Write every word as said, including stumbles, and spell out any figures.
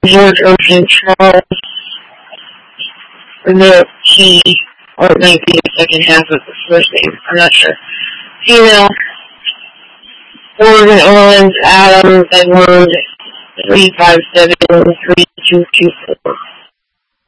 George Ocean, Charles, the T, or it might be the second half of the first name, I'm not sure. Female, Oregon, Owens, Adams, Edward, three five seven, three two two four.